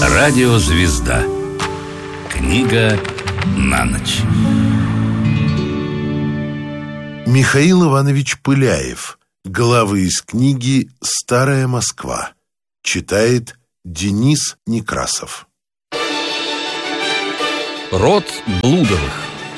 Радиозвезда. Книга на ночь. Михаил Иванович Пыляев. Главы из книги «Старая Москва». Читает Денис Некрасов. Род Блудовых.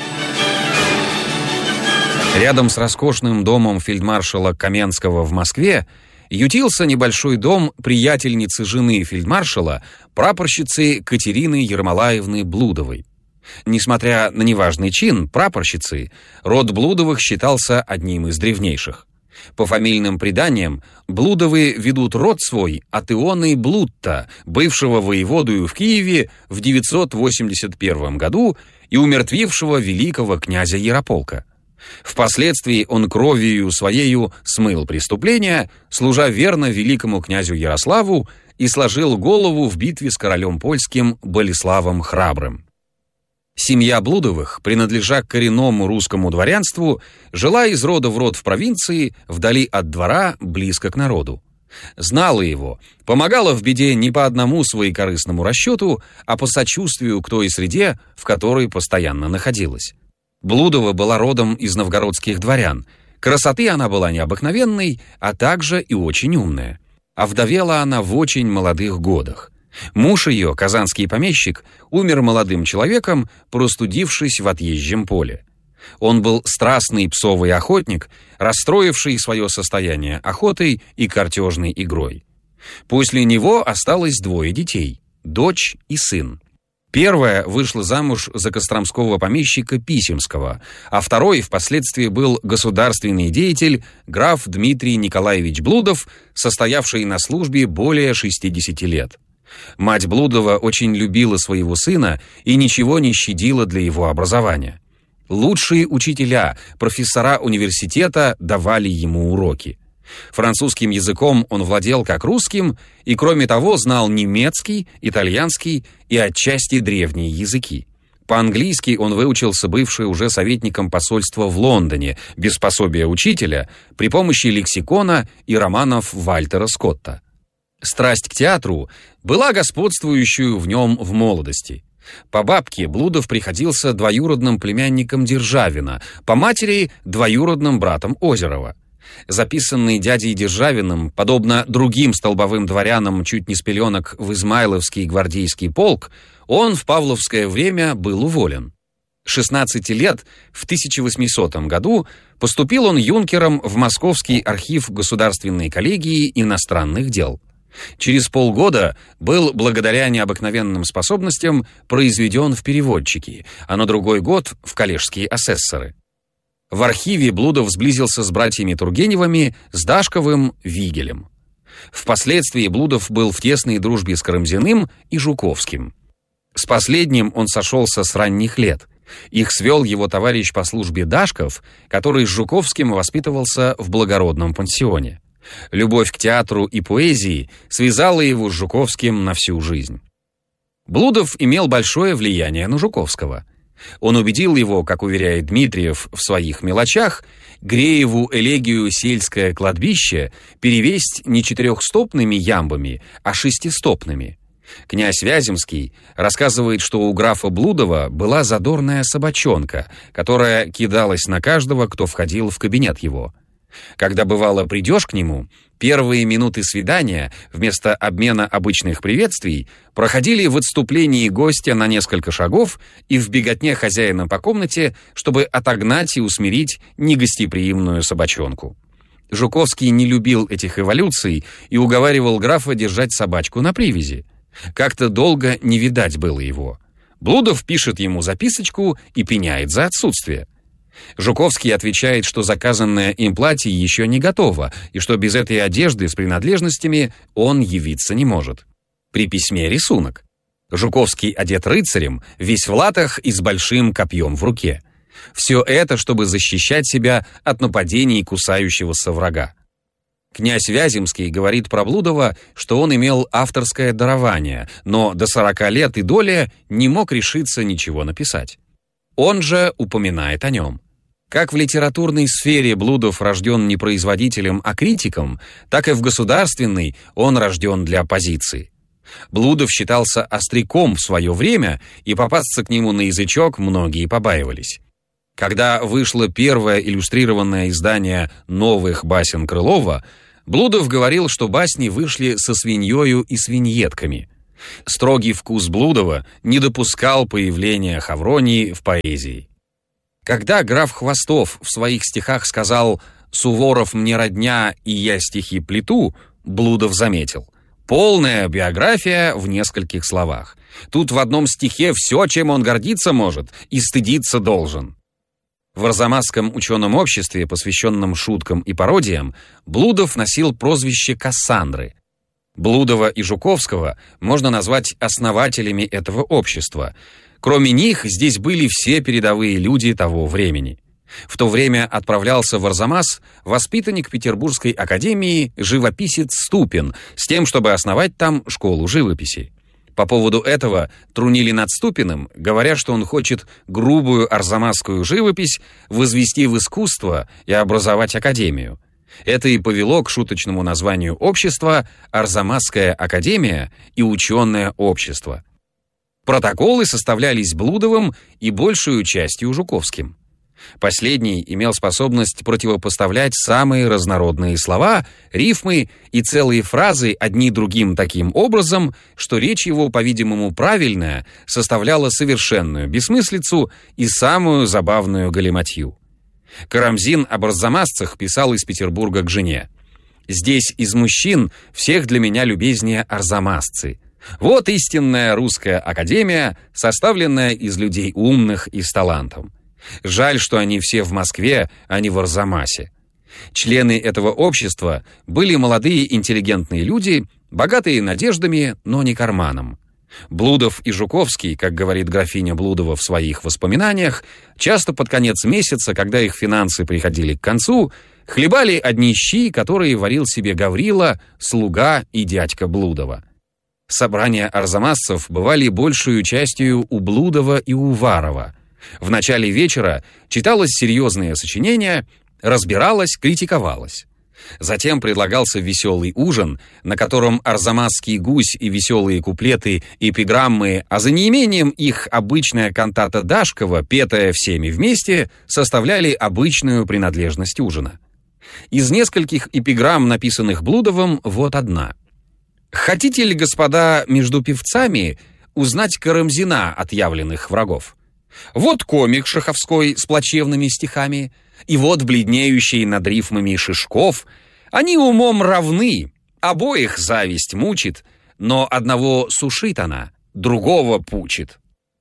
Рядом с роскошным домом фельдмаршала Каменского в Москве ютился небольшой дом приятельницы жены фельдмаршала, прапорщицы Катерины Ермолаевны Блудовой. Несмотря на неважный чин прапорщицы, род Блудовых считался одним из древнейших. По фамильным преданиям, Блудовы ведут род свой от Ионы Блудта, бывшего воеводою в Киеве в 981 году и умертвившего великого князя Ярополка. Впоследствии он кровью своею смыл преступление, служа верно великому князю Ярославу, и сложил голову в битве с королем польским Болеславом Храбрым. Семья Блудовых, принадлежа к коренному русскому дворянству, жила из рода в род в провинции, вдали от двора, близко к народу. Знала его, помогала в беде не по одному своекорыстному расчету, а по сочувствию к той среде, в которой постоянно находилась. Блудова была родом из новгородских дворян. Красоты она была необыкновенной, а также и очень умная. Овдовела она в очень молодых годах. Муж ее, казанский помещик, умер молодым человеком, простудившись в отъезжем поле. Он был страстный псовый охотник, расстроивший свое состояние охотой и картежной игрой. После него осталось двое детей – дочь и сын. Первая вышла замуж за костромского помещика Писемского, а второй впоследствии был государственный деятель граф Дмитрий Николаевич Блудов, состоявший на службе более 60 лет. Мать Блудова очень любила своего сына и ничего не щадила для его образования. Лучшие учителя, профессора университета давали ему уроки. Французским языком он владел как русским и, кроме того, знал немецкий, итальянский и отчасти древние языки. По-английски он выучился, бывший уже советником посольства в Лондоне, без пособия учителя, при помощи лексикона и романов Вальтера Скотта. Страсть к театру была господствующую в нем в молодости. По бабке Блудов приходился двоюродным племянником Державина, по матери – двоюродным братом Озерова. Записанный дядей Державиным, подобно другим столбовым дворянам чуть не с пеленок в Измайловский гвардейский полк, он в павловское время был уволен. 16 лет, в 1800 году, поступил он юнкером в Московский архив Государственной коллегии иностранных дел. Через полгода был, благодаря необыкновенным способностям, произведен в переводчики, а на другой год в коллежские асессоры. В архиве Блудов сблизился с братьями Тургеневыми, с Дашковым, Вигелем. Впоследствии Блудов был в тесной дружбе с Карамзиным и Жуковским. С последним он сошелся с ранних лет. Их свел его товарищ по службе Дашков, который с Жуковским воспитывался в благородном пансионе. Любовь к театру и поэзии связала его с Жуковским на всю жизнь. Блудов имел большое влияние на Жуковского. Он убедил его, как уверяет Дмитриев в своих мелочах, Грееву элегию «Сельское кладбище» перевесть не 4-стопными ямбами, а 6-стопными. Князь Вяземский рассказывает, что у графа Блудова была задорная собачонка, которая кидалась на каждого, кто входил в кабинет его. Когда, бывало, придешь к нему, первые минуты свидания вместо обмена обычных приветствий проходили в отступлении гостя на несколько шагов и в беготне хозяина по комнате, чтобы отогнать и усмирить негостеприимную собачонку. Жуковский не любил этих эволюций и уговаривал графа держать собачку на привязи. Как-то долго не видать было его. Блудов пишет ему записочку и пеняет за отсутствие. Жуковский отвечает, что заказанное им платье еще не готово, и что без этой одежды с принадлежностями он явиться не может. При письме рисунок. Жуковский одет рыцарем, весь в латах и с большим копьем в руке. Все это, чтобы защищать себя от нападений кусающегося врага. Князь Вяземский говорит про Блудова, что он имел авторское дарование, но до 40 лет и долее не мог решиться ничего написать. Он же упоминает о нем. Как в литературной сфере Блудов рожден не производителем, а критиком, так и в государственной он рожден для оппозиции. Блудов считался остряком в свое время, и попасться к нему на язычок многие побаивались. Когда вышло первое иллюстрированное издание новых басен Крылова, Блудов говорил, что басни вышли со свиньёю и свиньетками. Строгий вкус Блудова не допускал появления хавронии в поэзии. Когда граф Хвостов в своих стихах сказал «Суворов мне родня, и я стихи плету», Блудов заметил: полная биография в нескольких словах. Тут в одном стихе все, чем он гордиться может и стыдиться должен. В Арзамасском ученом обществе, посвященном шуткам и пародиям, Блудов носил прозвище Кассандры. Блудова и Жуковского можно назвать основателями этого общества. Кроме них, здесь были все передовые люди того времени. В то время отправлялся в Арзамас воспитанник Петербургской академии живописец Ступин с тем, чтобы основать там школу живописи. По поводу этого трунили над Ступиным, говоря, что он хочет грубую арзамасскую живопись возвести в искусство и образовать академию. Это и повело к шуточному названию общества «Арзамасская академия» и «Ученое общество». Протоколы составлялись Блудовым и большую частью Жуковским. Последний имел способность противопоставлять самые разнородные слова, рифмы и целые фразы одни другим таким образом, что речь его, по-видимому, правильная, составляла совершенную бессмыслицу и самую забавную галиматью. Карамзин об арзамасцах писал из Петербурга к жене: «Здесь из мужчин всех для меня любезнее арзамасцы. Вот истинная русская академия, составленная из людей умных и с талантом. Жаль, что они все в Москве, а не в Арзамасе». Члены этого общества были молодые интеллигентные люди, богатые надеждами, но не карманом. Блудов и Жуковский, как говорит графиня Блудова в своих воспоминаниях, часто под конец месяца, когда их финансы приходили к концу, хлебали одни щи, которые варил себе Гаврила, слуга и дядька Блудова. Собрания арзамасцев бывали большую частью у Блудова и Уварова. В начале вечера читалось серьезное сочинение, разбиралось, критиковалось. Затем предлагался веселый ужин, на котором арзамасский гусь и веселые куплеты, эпиграммы, а за неимением их обычная кантата Дашкова, петая всеми вместе, составляли обычную принадлежность ужина. Из нескольких эпиграмм, написанных Блудовым, вот одна. «Хотите ли, господа, между певцами узнать Карамзина от явленных врагов? Вот комик Шаховской с плачевными стихами, и вот бледнеющий над рифмами Шишков. Они умом равны, обоих зависть мучит, но одного сушит она, другого пучит».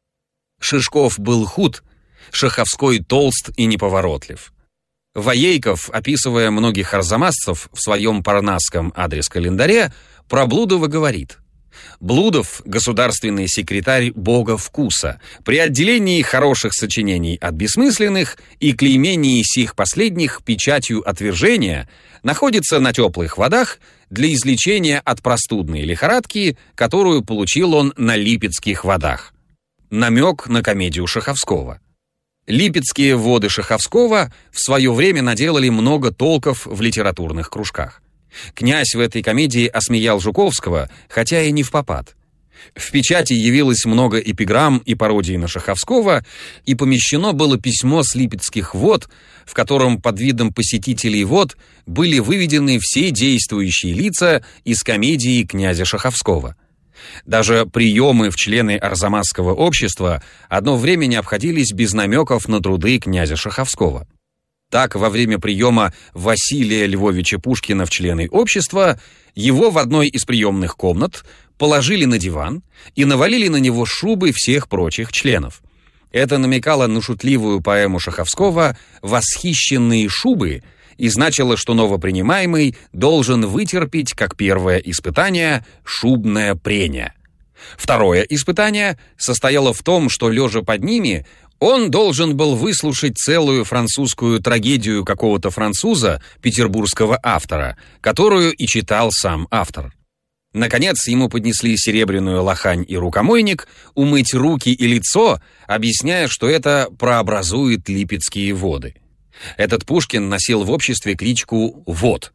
Шишков был худ, Шаховской толст и неповоротлив. Воейков, описывая многих арзамасцев в своем парнасском адрес-календаре, про Блудова говорит: «Блудов — государственный секретарь бога вкуса, при отделении хороших сочинений от бессмысленных и клеймении сих последних печатью отвержения находится на теплых водах для излечения от простудной лихорадки, которую получил он на Липецких водах». Намек на комедию Шаховского. Липецкие воды Шаховского в свое время наделали много толков в литературных кружках. Князь в этой комедии осмеял Жуковского, хотя и не впопад. В печати явилось много эпиграмм и пародий на Шаховского, и помещено было письмо с Липецких вод, в котором под видом посетителей вод были выведены все действующие лица из комедии князя Шаховского. Даже приемы в члены Арзамасского общества одно время не обходились без намеков на труды князя Шаховского. Так, во время приема Василия Львовича Пушкина в члены общества его в одной из приемных комнат положили на диван и навалили на него шубы всех прочих членов. Это намекало на шутливую поэму Шаховского «Восхищенные шубы» и значило, что новопринимаемый должен вытерпеть, как первое испытание, шубное прение. Второе испытание состояло в том, что, лежа под ними, он должен был выслушать целую французскую трагедию какого-то француза, петербургского автора, которую и читал сам автор. Наконец, ему поднесли серебряную лохань и рукомойник, умыть руки и лицо, объясняя, что это прообразует Липецкие воды. Этот Пушкин носил в обществе кличку «Вод».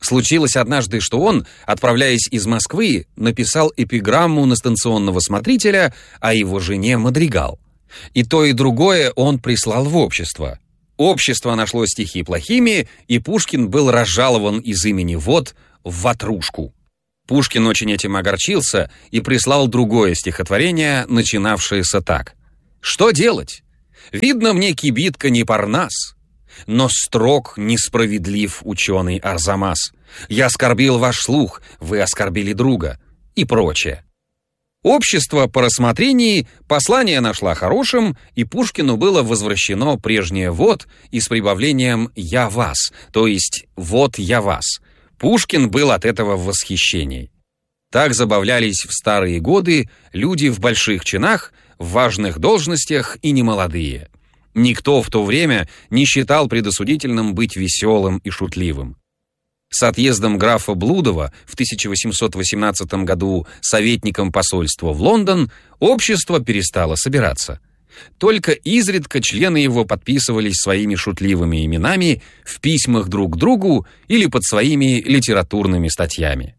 Случилось однажды, что он, отправляясь из Москвы, написал эпиграмму на станционного смотрителя, а его жене мадригал. И то, и другое он прислал в общество. Общество нашло стихи плохими, и Пушкин был разжалован из имени вод в ватрушку. Пушкин очень этим огорчился и прислал другое стихотворение, начинавшееся так. «Что делать? Видно мне, кибитка не Парнас, но строг несправедлив ученый Арзамас. Я оскорбил ваш слух, вы оскорбили друга» и прочее. Общество по рассмотрении послание нашла хорошим, и Пушкину было возвращено прежнее «вот» и с прибавлением «я вас», то есть «вот я вас». Пушкин был от этого в восхищении. Так забавлялись в старые годы люди в больших чинах, в важных должностях и немолодые. Никто в то время не считал предосудительным быть веселым и шутливым. С отъездом графа Блудова в 1818 году советником посольства в Лондон общество перестало собираться. Только изредка члены его подписывались своими шутливыми именами в письмах друг к другу или под своими литературными статьями.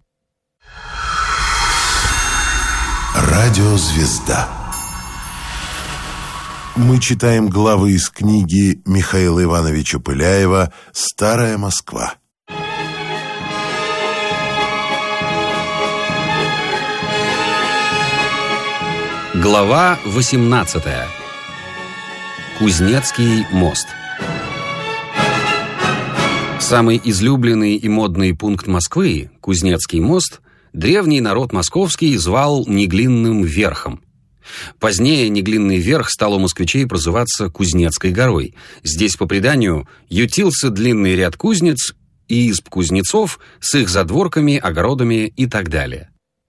Радиозвезда. Мы читаем главы из книги Михаила Ивановича Пыляева «Старая Москва». Глава 18. Кузнецкий мост. Самый излюбленный и модный пункт Москвы, Кузнецкий мост, древний народ московский звал Неглинным верхом. Позднее Неглинный верх стал у москвичей прозываться Кузнецкой горой. Здесь, по преданию, ютился длинный ряд кузнец и изб кузнецов с их задворками, огородами и так далее.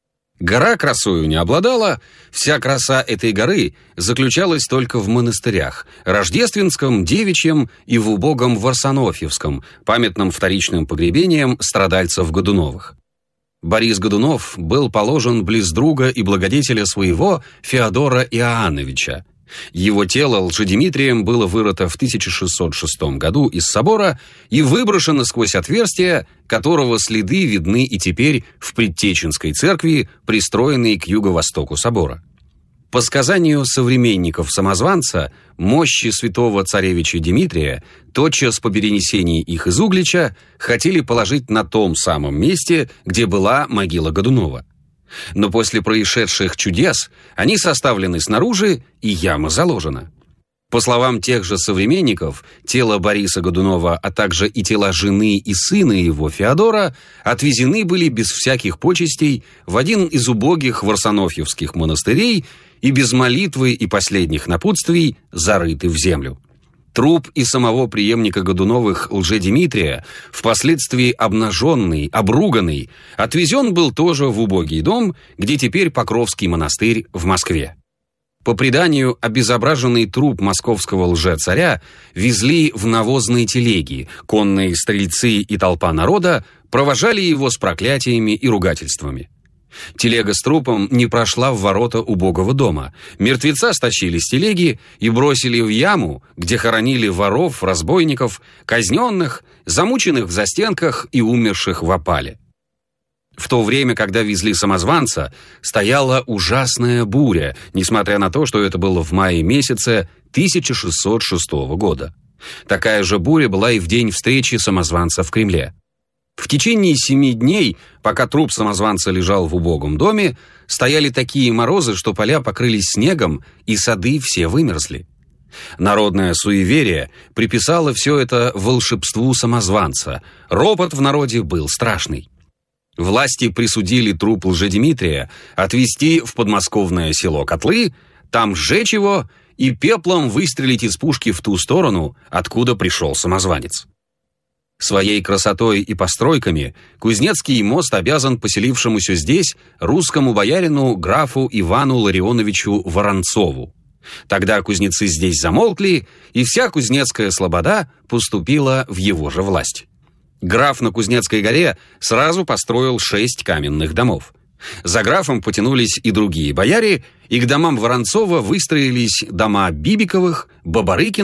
Гора красою не обладала, вся краса этой горы заключалась только в монастырях – Рождественском, Девичьем и в убогом Варсонофьевском, памятном вторичным погребением страдальцев Годуновых. Борис Годунов был положен близ друга и благодетеля своего Феодора Иоанновича. Его тело Лжедимитрием было вырыто в 1606 году из собора и выброшено сквозь отверстие, которого следы видны и теперь в Предтеченской церкви, пристроенной к юго-востоку собора. По сказанию современников самозванца, мощи святого царевича Димитрия тотчас по перенесении их из Углича хотели положить на том самом месте, где была могила Годунова. Но после происшедших чудес они составлены снаружи, и яма заложена. По словам тех же современников, тело Бориса Годунова, а также и тела жены и сына его Феодора отвезены были без всяких почестей в один из убогих варсонофьевских монастырей и без молитвы и последних напутствий зарыты в землю. Труп и самого преемника Годуновых Лжедимитрия, впоследствии обнаженный, обруганный, отвезен был тоже в убогий дом, где теперь Покровский монастырь в Москве. По преданию, обезображенный труп московского лжецаря везли в навозные телеги, конные стрельцы и толпа народа провожали его с проклятиями и ругательствами. Телега с трупом не прошла в ворота убогого дома. Мертвеца стащили с телеги и бросили в яму, где хоронили воров, разбойников, казненных, замученных в застенках и умерших в опале. В то время, когда везли самозванца, стояла ужасная буря, несмотря на то, что это было в мае месяце 1606 года. Такая же буря была и в день встречи самозванца в Кремле. В течение 7 дней, пока труп самозванца лежал в убогом доме, стояли такие морозы, что поля покрылись снегом, и сады все вымерзли. Народное суеверие приписало все это волшебству самозванца. Ропот в народе был страшный. Власти присудили труп Лжедимитрия отвезти в подмосковное село Котлы, там сжечь его и пеплом выстрелить из пушки в ту сторону, откуда пришел самозванец. Своей красотой и постройками Кузнецкий мост обязан поселившемуся здесь русскому боярину графу Ивану Ларионовичу Воронцову. Тогда кузнецы здесь замолкли, и вся Кузнецкая слобода поступила в его же власть. Граф на Кузнецкой горе сразу построил 6 каменных домов. За графом потянулись и другие бояре, и к домам Воронцова выстроились дома Бибиковых, Бабарыкиных,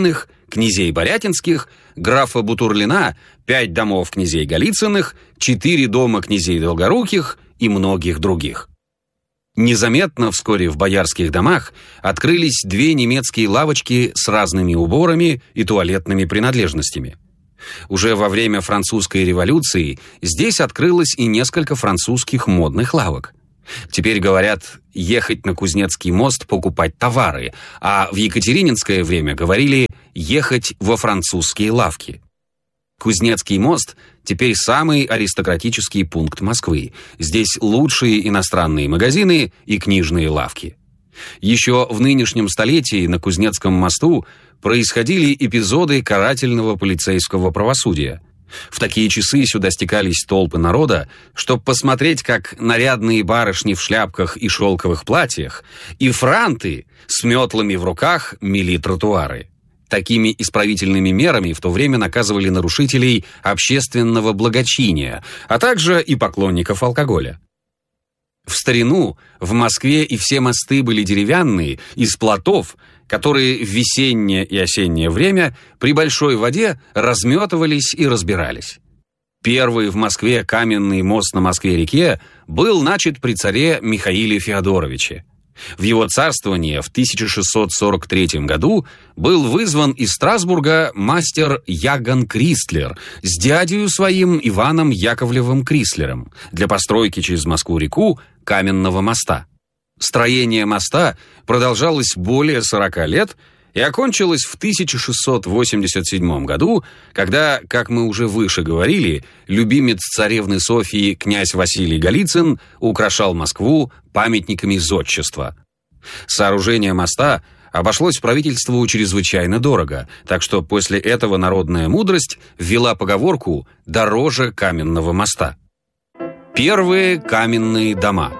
князей Борятинских, графа Бутурлина, 5 домов князей Голицыных, 4 дома князей Долгоруких и многих других. Незаметно вскоре в боярских домах открылись 2 немецкие лавочки с разными уборами и туалетными принадлежностями. Уже во время французской революции здесь открылось и несколько французских модных лавок. Теперь говорят «ехать на Кузнецкий мост покупать товары», а в екатерининское время говорили «ехать во французские лавки». Кузнецкий мост теперь самый аристократический пункт Москвы. Здесь лучшие иностранные магазины и книжные лавки. Еще в нынешнем столетии на Кузнецком мосту происходили эпизоды карательного полицейского правосудия. В такие часы сюда стекались толпы народа, чтобы посмотреть, как нарядные барышни в шляпках и шелковых платьях и франты с метлами в руках мели тротуары. Такими исправительными мерами в то время наказывали нарушителей общественного благочиния, а также и поклонников алкоголя. В старину в Москве и все мосты были деревянные, из плотов, которые в весеннее и осеннее время при большой воде разметывались и разбирались. Первый в Москве каменный мост на Москве-реке был начат при царе Михаиле Феодоровиче. В его царствование в 1643 году был вызван из Страсбурга мастер Яган Кристлер с дядею своим Иваном Яковлевым Крислером для постройки через Москву-реку каменного моста. Строение моста продолжалось более 40 лет и окончилось в 1687 году, когда, как мы уже выше говорили, любимец царевны Софьи князь Василий Голицын украшал Москву памятниками зодчества. Сооружение моста обошлось правительству чрезвычайно дорого, так что после этого народная мудрость ввела поговорку «дороже каменного моста». Первые каменные дома.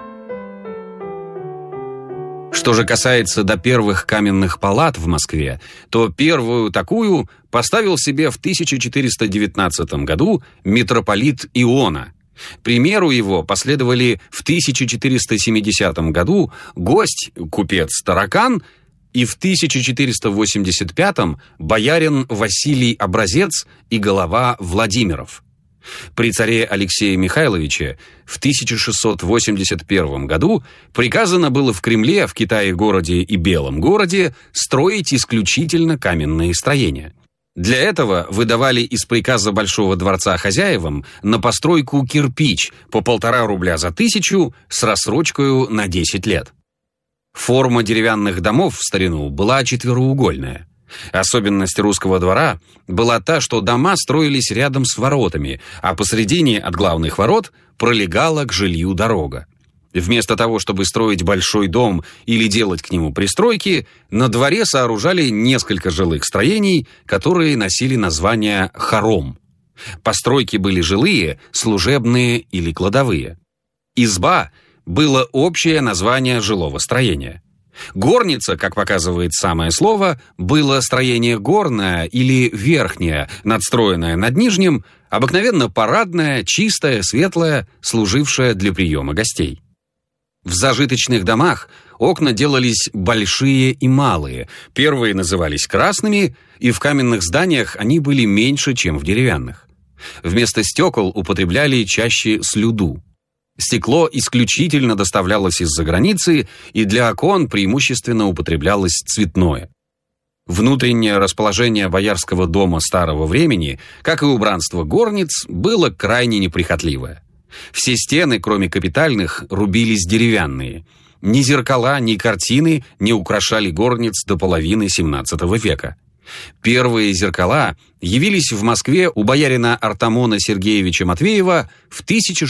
Что же касается до первых каменных палат в Москве, то первую такую поставил себе в 1419 году митрополит Иона. Примеру его последовали в 1470 году гость, купец Таракан, и в 1485 боярин Василий Образец и голова Владимиров. При царе Алексее Михайловиче в 1681 году приказано было в Кремле, в Китае-городе и Белом городе строить исключительно каменные строения. Для этого выдавали из приказа Большого дворца хозяевам на постройку кирпич по 1,5 рубля за 1000 с рассрочкой на 10 лет. Форма деревянных домов в старину была четвероугольная. Особенность русского двора была та, что дома строились рядом с воротами, а посредине от главных ворот пролегала к жилью дорога. Вместо того, чтобы строить большой дом или делать к нему пристройки, на дворе сооружали несколько жилых строений, которые носили название хором. Постройки были жилые, служебные или кладовые. Изба было общее название жилого строения. Горница, как показывает самое слово, было строение горное или верхнее, надстроенное над нижним, обыкновенно парадное, чистое, светлое, служившее для приема гостей. В зажиточных домах окна делались большие и малые, первые назывались красными, и в каменных зданиях они были меньше, чем в деревянных. Вместо стекол употребляли чаще слюду. Стекло исключительно доставлялось из-за границы, и для окон преимущественно употреблялось цветное. Внутреннее расположение боярского дома старого времени, как и убранство горниц, было крайне неприхотливое. Все стены, кроме капитальных, рубились деревянные. Ни зеркала, ни картины не украшали горниц до половины XVII века. Первые зеркала явились в Москве у боярина Артамона Сергеевича Матвеева в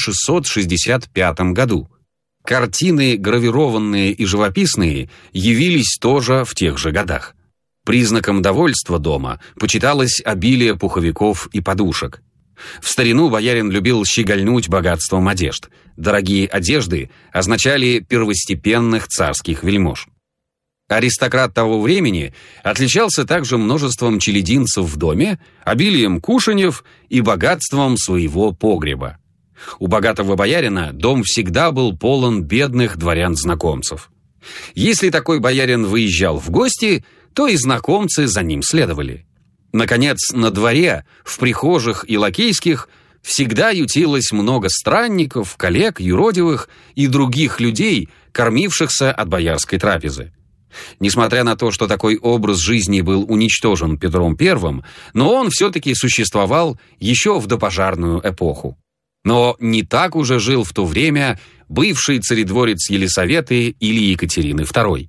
1665 году. Картины, гравированные и живописные, явились тоже в тех же годах. Признаком довольства дома почиталось обилие пуховиков и подушек. В старину боярин любил щегольнуть богатством одежд. Дорогие одежды означали первостепенных царских вельмож. Аристократ того времени отличался также множеством челядинцев в доме, обилием кушаньев и богатством своего погреба. У богатого боярина дом всегда был полон бедных дворян-знакомцев. Если такой боярин выезжал в гости, то и знакомцы за ним следовали. Наконец, на дворе, в прихожих и лакейских всегда ютилось много странников, коллег, юродивых и других людей, кормившихся от боярской трапезы. Несмотря на то, что такой образ жизни был уничтожен Петром I, но он все-таки существовал еще в допожарную эпоху. Но не так уже жил в то время бывший царедворец Елисаветы или Екатерины II.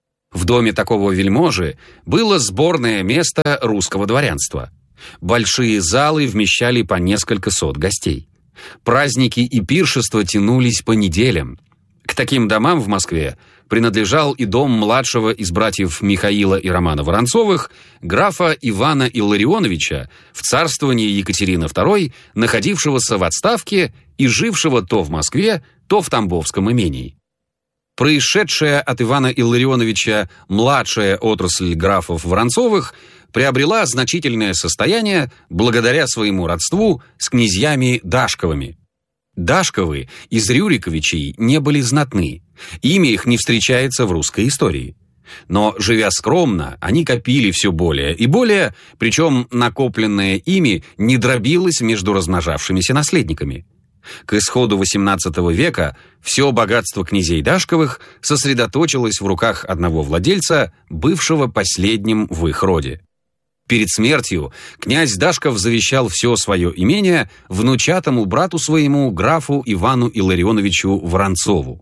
В доме такого вельможи было сборное место русского дворянства. Большие залы вмещали по несколько сот гостей. Праздники и пиршества тянулись по неделям. К таким домам в Москве принадлежал и дом младшего из братьев Михаила и Романа Воронцовых, графа Ивана Илларионовича, в царствовании Екатерины II, находившегося в отставке и жившего то в Москве, то в Тамбовском имении. Происшедшая от Ивана Илларионовича младшая отрасль графов Воронцовых приобрела значительное состояние благодаря своему родству с князьями Дашковыми. Дашковы из Рюриковичей не были знатны, имя их не встречается в русской истории. Но, живя скромно, они копили все более и более, причем накопленное ими не дробилось между размножавшимися наследниками. К исходу XVIII века все богатство князей Дашковых сосредоточилось в руках одного владельца, бывшего последним в их роде. Перед смертью князь Дашков завещал все свое имение внучатому брату своему, графу Ивану Илларионовичу Воронцову.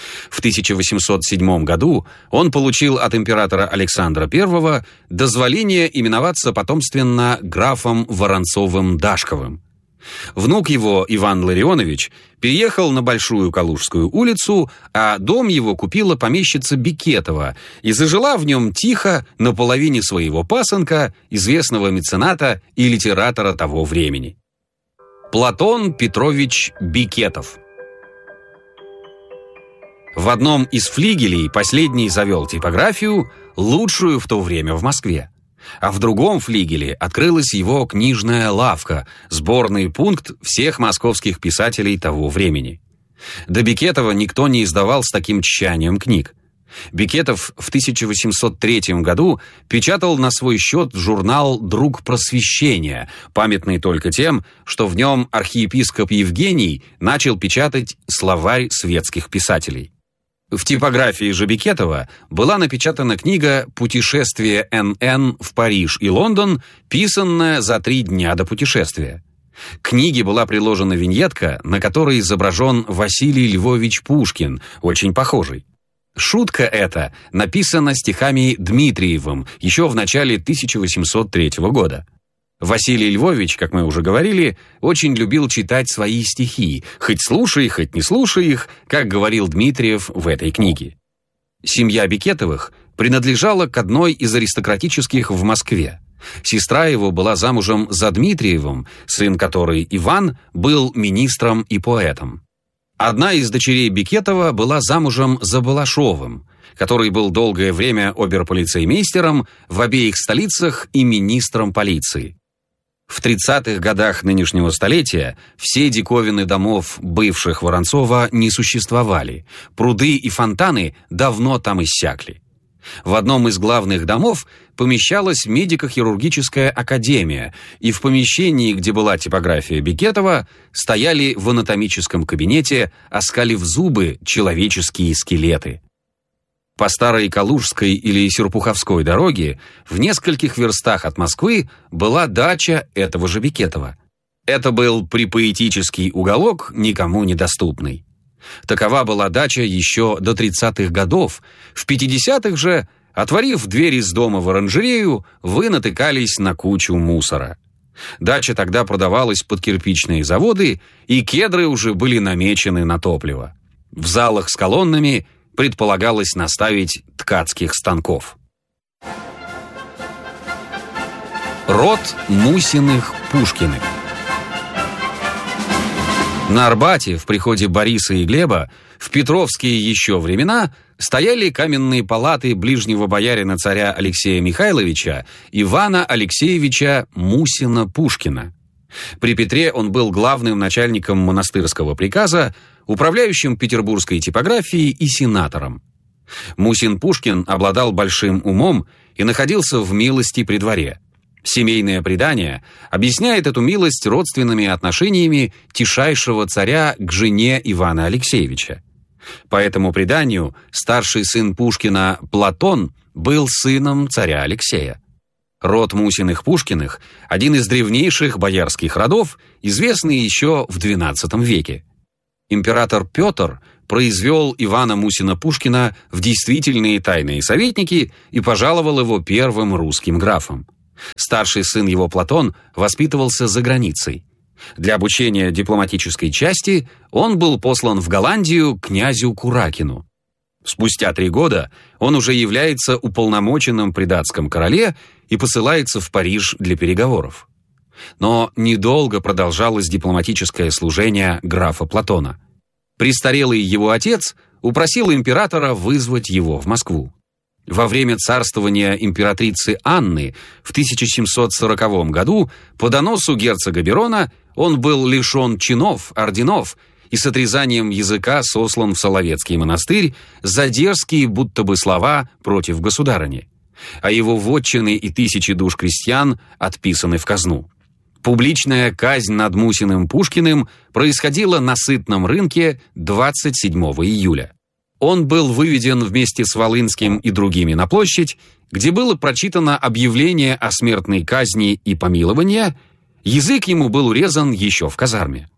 В 1807 году он получил от императора Александра I дозволение именоваться потомственно графом Воронцовым-Дашковым. Внук его, Иван Ларионович, переехал на Большую Калужскую улицу, а дом его купила помещица Бекетова и зажила в нем тихо на половине своего пасынка, известного мецената и литератора того времени. Платон Петрович Бекетов. В одном из флигелей последний завел типографию, лучшую в то время в Москве. А в другом флигеле открылась его книжная лавка, сборный пункт всех московских писателей того времени. До Бекетова никто не издавал с таким тщанием книг. Бекетов в 1803 году печатал на свой счет журнал «Друг просвещения», памятный только тем, что в нем архиепископ Евгений начал печатать словарь светских писателей. В типографии же Бекетова была напечатана книга «Путешествие Н.Н. в Париж и Лондон», писанная за 3 дня до путешествия. К книге была приложена виньетка, на которой изображен Василий Львович Пушкин, очень похожий. Шутка эта написана стихами Дмитриевым еще в начале 1803 года. Василий Львович, как мы уже говорили, очень любил читать свои стихи, хоть слушай, хоть не слушай их, как говорил Дмитриев в этой книге. Семья Бекетовых принадлежала к одной из аристократических в Москве. Сестра его была замужем за Дмитриевым, сын которой, Иван, был министром и поэтом. Одна из дочерей Бекетова была замужем за Балашовым, который был долгое время оберполицеймейстером в обеих столицах и министром полиции. В 30-х годах нынешнего столетия все диковины домов бывших Воронцова не существовали, пруды и фонтаны давно там иссякли. В одном из главных домов помещалась медико-хирургическая академия, и в помещении, где была типография Бекетова, стояли в анатомическом кабинете, оскалив зубы, человеческие скелеты. По Старой Калужской или Серпуховской дороге в нескольких верстах от Москвы была дача этого же Бекетова. Это был припоэтический уголок, никому недоступный. Такова была дача еще до 30-х годов. В 50-х же, отворив дверь из дома в оранжерею, вы натыкались на кучу мусора. Дача тогда продавалась под кирпичные заводы, и кедры уже были намечены на топливо. В залах с колоннами предполагалось наставить ткацких станков. Род Мусиных-Пушкиных. На Арбате, в приходе Бориса и Глеба, в петровские еще времена стояли каменные палаты ближнего боярина царя Алексея Михайловича Ивана Алексеевича Мусина-Пушкина. При Петре он был главным начальником монастырского приказа, управляющим петербургской типографией и сенатором. Мусин-Пушкин обладал большим умом и находился в милости при дворе. Семейное предание объясняет эту милость родственными отношениями тишайшего царя к жене Ивана Алексеевича. По этому преданию старший сын Пушкина Платон был сыном царя Алексея. Род Мусиных-Пушкиных – один из древнейших боярских родов, известный еще в XII веке. Император Петр произвел Ивана Мусина-Пушкина в действительные тайные советники и пожаловал его первым русским графом. Старший сын его Платон воспитывался за границей. Для обучения дипломатической части он был послан в Голландию к князю Куракину. Спустя 3 года он уже является уполномоченным при датском короле и посылается в Париж для переговоров. Но недолго продолжалось дипломатическое служение графа Платона. Престарелый его отец упросил императора вызвать его в Москву. Во время царствования императрицы Анны в 1740 году по доносу герцога Берона он был лишен чинов, орденов и с отрезанием языка сослан в Соловецкий монастырь за дерзкие будто бы слова против государыни. А его вотчины и 1000 душ крестьян отписаны в казну. Публичная казнь над Мусиным-Пушкиным происходила на Сытном рынке 27 июля. Он был выведен вместе с Волынским и другими на площадь, где было прочитано объявление о смертной казни и помиловании. Язык ему был урезан еще в казарме.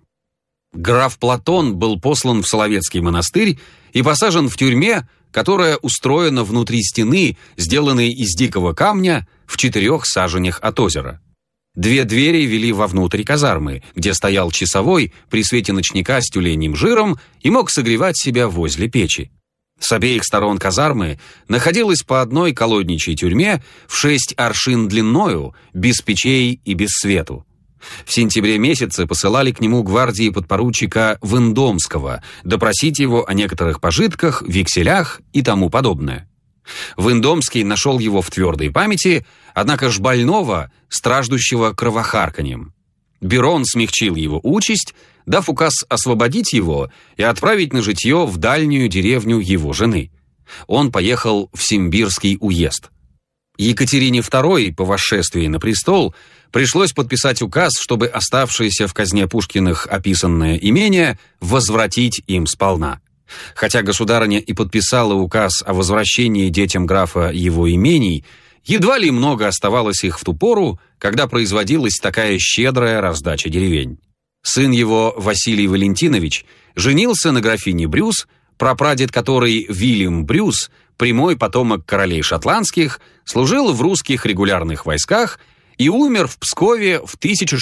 Граф Платон был послан в Соловецкий монастырь и посажен в тюрьме, которая устроена внутри стены, сделанной из дикого камня в 4 саженях от озера. 2 двери вели вовнутрь казармы, где стоял часовой при свете ночника с тюленьим жиром и мог согревать себя возле печи. С обеих сторон казармы находилась по одной колодничьей тюрьме в 6 аршин длиною, без печей и без свету. В сентябре месяце посылали к нему гвардии подпоручика Вендомского допросить его о некоторых пожитках, векселях и тому подобное. Вендомский нашел его в твердой памяти, однако ж больного, страждущего кровохарканьем. Берон смягчил его участь, дав указ освободить его и отправить на житье в дальнюю деревню его жены. Он поехал в Симбирский уезд. Екатерине II по восшествии на престол пришлось подписать указ, чтобы оставшееся в казне Пушкиных описанное имение возвратить им сполна. Хотя государыня и подписала указ о возвращении детям графа его имений, едва ли много оставалось их в ту пору, когда производилась такая щедрая раздача деревень. Сын его, Василий Валентинович, женился на графине Брюс, прапрадед которой Вильям Брюс, прямой потомок королей шотландских, служил в русских регулярных войсках и умер в Пскове в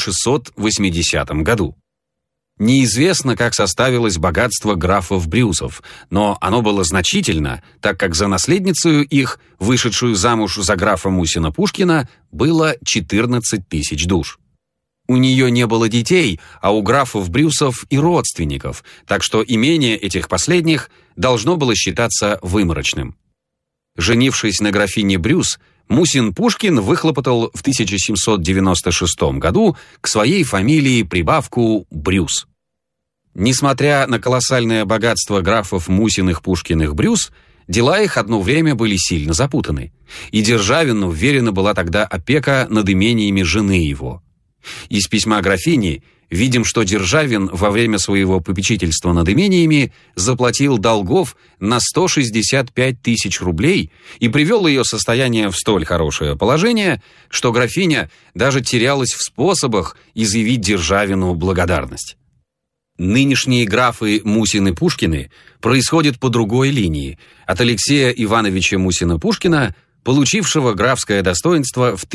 1680 году. Неизвестно, как составилось богатство графов Брюсов, но оно было значительно, так как за наследницею их, вышедшую замуж за графа Мусина-Пушкина, было 14 000 душ. У нее не было детей, а у графов Брюсов и родственников, так что имение этих последних должно было считаться выморочным. Женившись на графине Брюс, Мусин-Пушкин выхлопотал в 1796 году к своей фамилии прибавку «Брюс». Несмотря на колоссальное богатство графов Мусиных-Пушкиных-Брюс, дела их одно время были сильно запутаны, и Державину вверена была тогда опека над имениями жены его. Из письма графини видим, что Державин во время своего попечительства над имениями заплатил долгов на 165 000 рублей и привел ее состояние в столь хорошее положение, что графиня даже терялась в способах изъявить Державину благодарность. Нынешние графы Мусины-Пушкины происходят по другой линии, от Алексея Ивановича Мусина-Пушкина, получившего графское достоинство в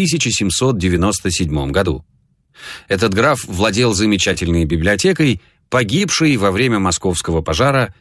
1797 году. Этот граф владел замечательной библиотекой, погибшей во время московского пожара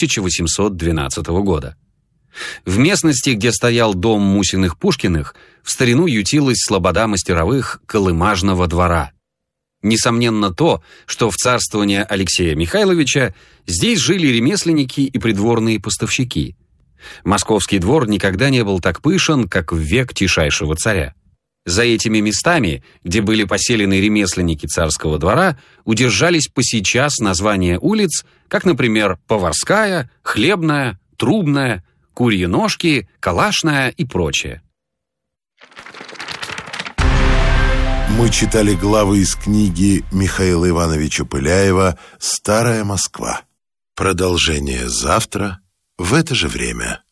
1812 года. В местности, где стоял дом Мусиных-Пушкиных, в старину ютилась слобода мастеровых Колымажного двора. Несомненно то, что в царствование Алексея Михайловича здесь жили ремесленники и придворные поставщики. Московский двор никогда не был так пышен, как в век тишайшего царя. За этими местами, где были поселены ремесленники царского двора, удержались по сейчас названия улиц, как, например, Поварская, Хлебная, Трубная, Курьи ножки, Калашная и прочее. Мы читали главы из книги Михаила Ивановича Пыляева «Старая Москва». Продолжение завтра в это же время.